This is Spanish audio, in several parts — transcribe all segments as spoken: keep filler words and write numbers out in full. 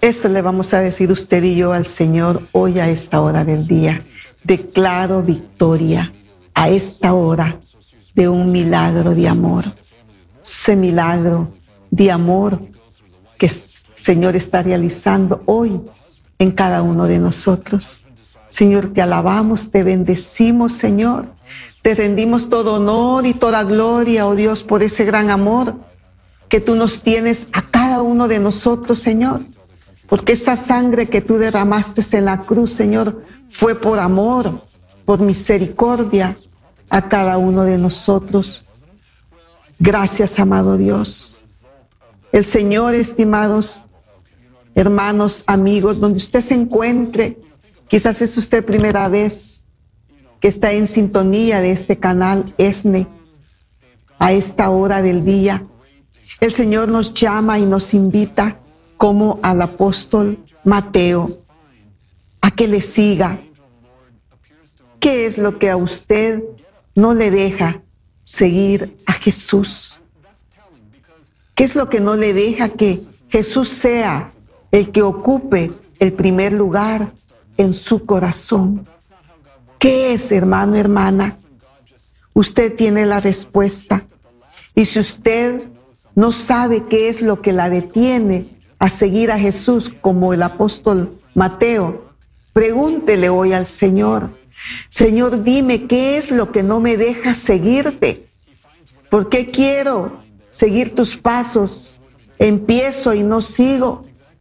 Eso le vamos a decir usted y yo al Señor hoy a esta hora del día. Declaro victoria a esta hora de un milagro de amor. Ese milagro de amor que el Señor está realizando hoy en cada uno de nosotros. Señor, te alabamos, te bendecimos, Señor. Te rendimos todo honor y toda gloria, oh Dios, por ese gran amor que tú nos tienes a cada uno de nosotros, Señor. Porque esa sangre que tú derramaste en la cruz, Señor, fue por amor, por misericordia a cada uno de nosotros. Gracias, amado Dios. El Señor, estimados hermanos, amigos, donde usted se encuentre, quizás es usted primera vez que está en sintonía de este canal ESNE a esta hora del día. El Señor nos llama y nos invita como al apóstol Mateo a que le siga. ¿Qué es lo que a usted no le deja seguir a Jesús? ¿Qué es lo que no le deja que Jesús sea el que ocupe el primer lugar en su corazón? ¿Qué es, hermano, hermana? Usted tiene la respuesta. Y si usted no sabe qué es lo que la detiene a seguir a Jesús como el apóstol Mateo, pregúntele hoy al Señor. Señor, dime qué es lo que no me deja seguirte. ¿Por qué quiero seguir tus pasos? Empiezo y no sigo.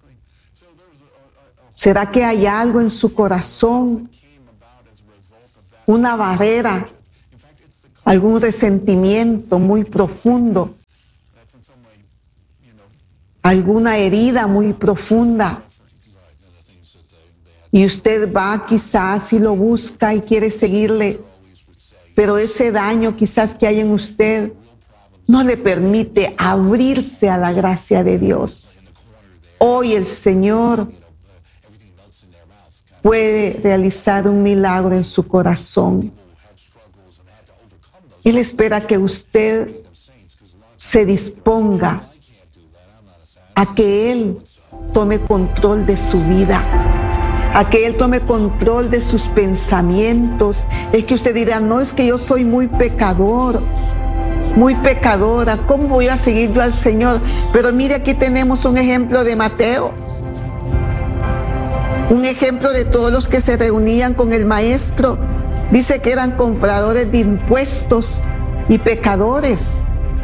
¿Será que hay algo en su corazón? Una barrera, algún resentimiento muy profundo, alguna herida muy profunda. Y usted va quizás y lo busca y quiere seguirle, pero ese daño quizás que hay en usted no le permite abrirse a la gracia de Dios. Hoy el Señor puede realizar un milagro en su corazón. Él espera que usted se disponga a que Él tome control de su vida, a que Él tome control de sus pensamientos. Es que usted dirá, no, es que yo soy muy pecador, muy pecadora, ¿cómo voy a seguir yo al Señor? Pero mire, aquí tenemos un ejemplo de Mateo, un ejemplo de todos los que se reunían con el maestro. Dice que eran compradores de impuestos y pecadores.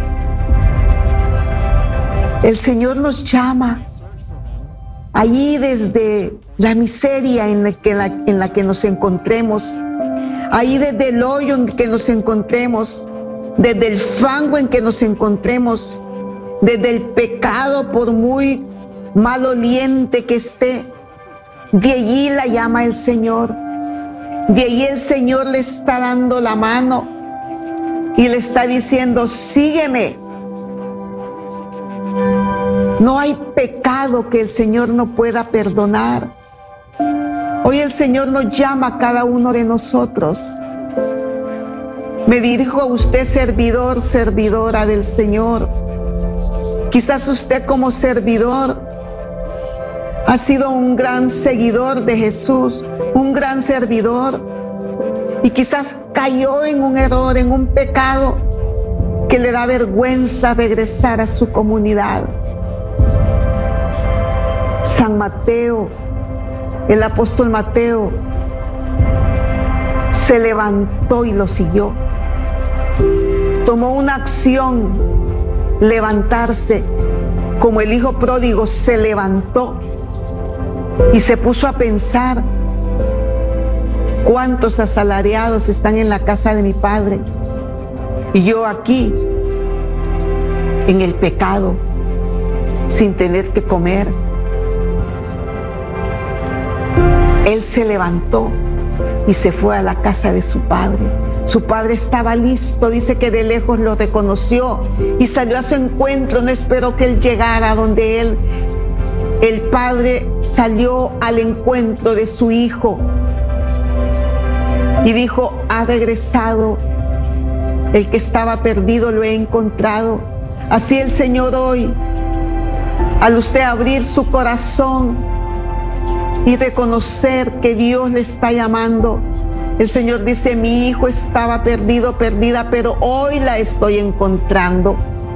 El Señor nos llama allí desde la miseria en la que, la, en la que nos encontremos, ahí desde el hoyo en que nos encontremos, desde el fango en que nos encontremos, desde el pecado por muy maloliente que esté. De allí la llama el Señor. De allí el Señor le está dando la mano y le está diciendo, sígueme. No hay pecado que el Señor no pueda perdonar. Hoy el Señor nos llama a cada uno de nosotros. Me dirijo a usted, servidor, servidora del Señor. Quizás usted como servidor ha sido un gran seguidor de Jesús, un gran servidor, y quizás cayó en un error, en un pecado que le da vergüenza regresar a su comunidad. San Mateo, el apóstol Mateo, se levantó y lo siguió. Tomó una acción, levantarse, como el hijo pródigo se levantó y se puso a pensar, ¿cuántos asalariados están en la casa de mi padre? Y yo aquí, en el pecado, sin tener que comer. Él se levantó y se fue a la casa de su padre. Su padre estaba listo, dice que de lejos lo reconoció y salió a su encuentro, no esperó que él llegara donde él. El padre salió al encuentro de su hijo y dijo, ha regresado, el que estaba perdido lo he encontrado. Así el Señor hoy, al usted abrir su corazón y reconocer que Dios le está llamando. El Señor dice, mi hijo estaba perdido, perdida, pero hoy la estoy encontrando.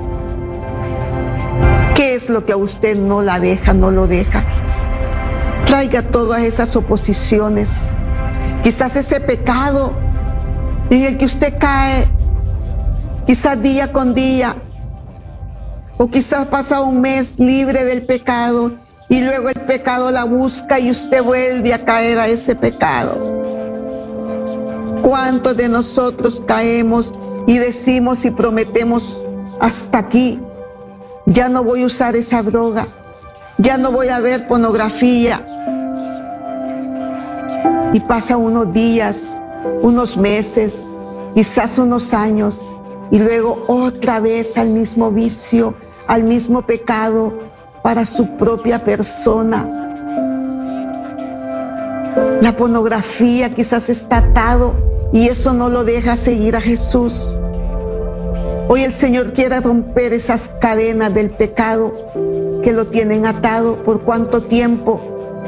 ¿Qué es lo que a usted no la deja, no lo deja? Traiga todas esas oposiciones. Quizás ese pecado en el que usted cae, quizás día con día, o quizás pasa un mes libre del pecado y luego el pecado la busca y usted vuelve a caer a ese pecado. ¿Cuántos de nosotros caemos y decimos y prometemos hasta aquí? Ya no voy a usar esa droga, ya no voy a ver pornografía. Y pasa unos días, unos meses, quizás unos años, y luego otra vez al mismo vicio, al mismo pecado para su propia persona. La pornografía quizás está atado y eso no lo deja seguir a Jesús. Hoy el Señor quiere romper esas cadenas del pecado que lo tienen atado. ¿Por cuánto tiempo?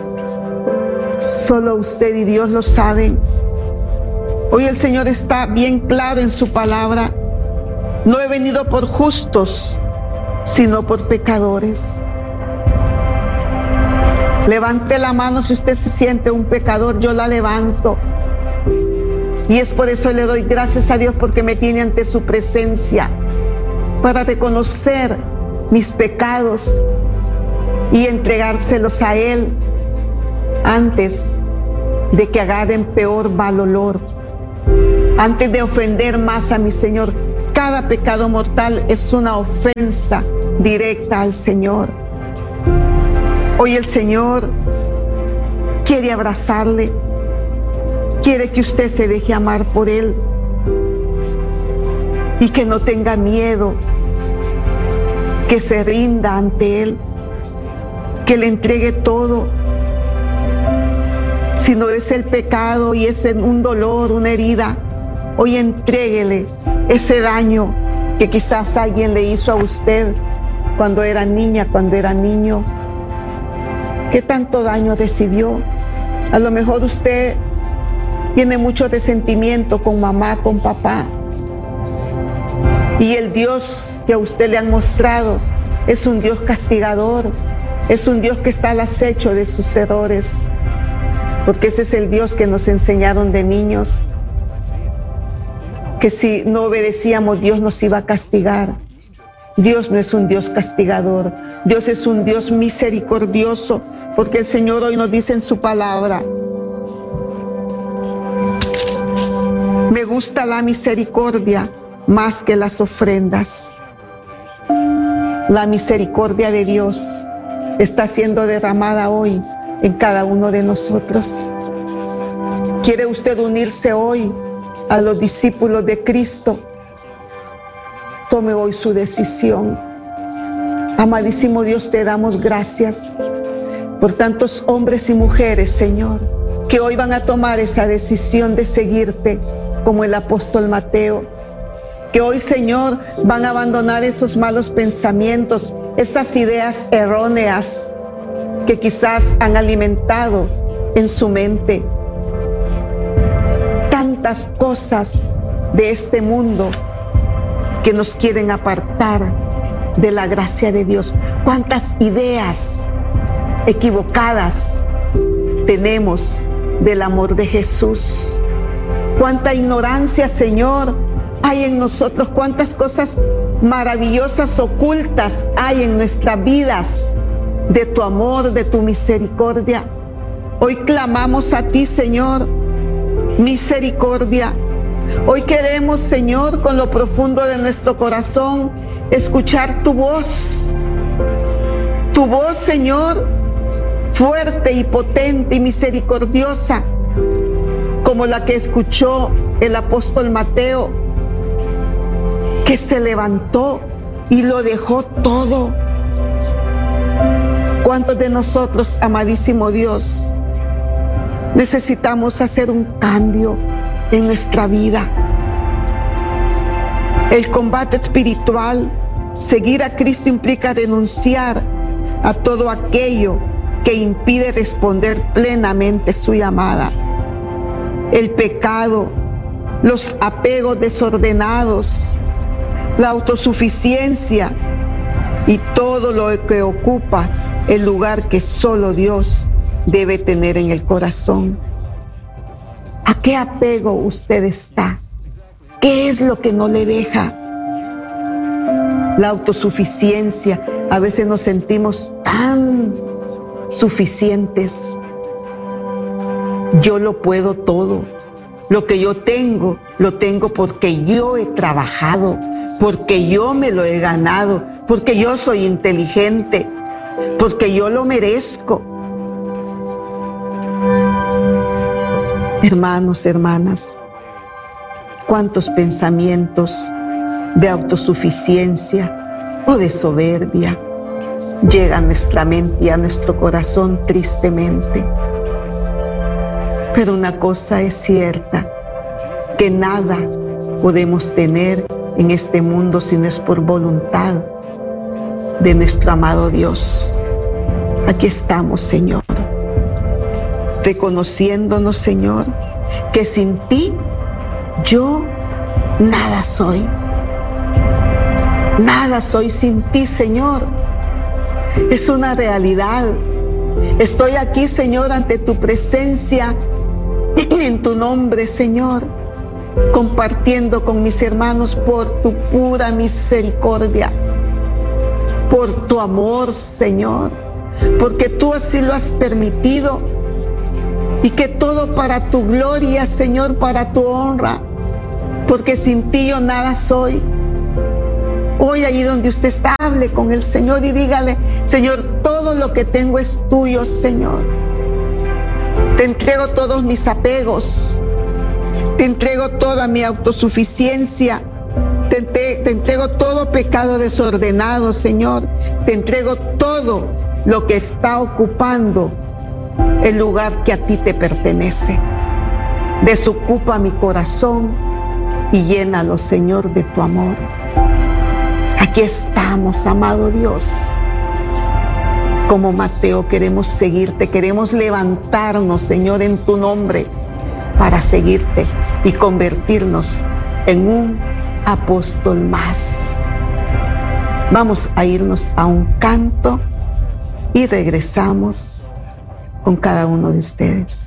Solo usted y Dios lo saben. Hoy el Señor está bien claro en su palabra. No he venido por justos, sino por pecadores. Levante la mano si usted se siente un pecador, yo la levanto. Y es por eso le doy gracias a Dios porque me tiene ante su presencia para reconocer mis pecados y entregárselos a Él antes de que agarren peor mal olor, antes de ofender más a mi Señor. Cada pecado mortal es una ofensa directa al Señor. Hoy el Señor quiere abrazarle, quiere que usted se deje amar por Él y que no tenga miedo, que se rinda ante Él, que le entregue todo. Si no es el pecado y es un dolor, una herida, hoy entréguele ese daño que quizás alguien le hizo a usted cuando era niña, cuando era niño. ¿Qué tanto daño recibió? A lo mejor usted tiene mucho resentimiento con mamá, con papá. Y el Dios que a usted le han mostrado es un Dios castigador, es un Dios que está al acecho de sus errores, porque ese es el Dios que nos enseñaron de niños, que si no obedecíamos Dios nos iba a castigar. Dios no es un Dios castigador, Dios es un Dios misericordioso, porque el Señor hoy nos dice en su palabra: me gusta la misericordia más que las ofrendas. La misericordia de Dios está siendo derramada hoy en cada uno de nosotros. ¿Quiere usted unirse hoy a los discípulos de Cristo? Tome hoy su decisión. Amadísimo Dios, te damos gracias por tantos hombres y mujeres, Señor, que hoy van a tomar esa decisión de seguirte como el apóstol Mateo. Que hoy, Señor, van a abandonar esos malos pensamientos, esas ideas erróneas que quizás han alimentado en su mente. Tantas cosas de este mundo que nos quieren apartar de la gracia de Dios. Cuántas ideas equivocadas tenemos del amor de Jesús. Cuánta ignorancia, Señor, hay en nosotros. Cuántas cosas maravillosas ocultas hay en nuestras vidas de tu amor, de tu misericordia. Hoy clamamos a ti, Señor, misericordia. Hoy queremos, Señor, con lo profundo de nuestro corazón, escuchar tu voz. Tu voz, Señor, fuerte y potente y misericordiosa, como la que escuchó el apóstol Mateo, que se levantó y lo dejó todo. ¿Cuántos de nosotros, amadísimo Dios, necesitamos hacer un cambio en nuestra vida? El combate espiritual, seguir a Cristo, implica renunciar a todo aquello que impide responder plenamente su llamada. El pecado, los apegos desordenados, la autosuficiencia y todo lo que ocupa el lugar que solo Dios debe tener en el corazón. ¿A qué apego usted está? ¿Qué es lo que no le deja? La autosuficiencia. A veces nos sentimos tan suficientes. Yo lo puedo todo. Lo que yo tengo, lo tengo porque yo he trabajado, porque yo me lo he ganado, porque yo soy inteligente, porque yo lo merezco. Hermanos, hermanas, cuántos pensamientos de autosuficiencia o de soberbia llegan a nuestra mente y a nuestro corazón tristemente. Pero una cosa es cierta, que nada podemos tener en este mundo si no es por voluntad de nuestro amado Dios. Aquí estamos, Señor, reconociéndonos, Señor, que sin ti yo nada soy. Nada soy sin ti, Señor. Es una realidad. Estoy aquí, Señor, ante tu presencia, en tu nombre, Señor, compartiendo con mis hermanos por tu pura misericordia, por tu amor, Señor, porque tú así lo has permitido y que todo para tu gloria, Señor, para tu honra, porque sin ti yo nada soy. Hoy allí donde usted está, hable con el Señor y dígale: Señor, todo lo que tengo es tuyo, Señor. Te entrego todos mis apegos, te entrego toda mi autosuficiencia, te, te, te entrego todo pecado desordenado, Señor. Te entrego todo lo que está ocupando el lugar que a ti te pertenece. Desocupa mi corazón y llénalo, Señor, de tu amor. Aquí estamos, amado Dios. Como Mateo queremos seguirte, queremos levantarnos, Señor, en tu nombre para seguirte y convertirnos en un apóstol más. Vamos a irnos a un canto y regresamos con cada uno de ustedes.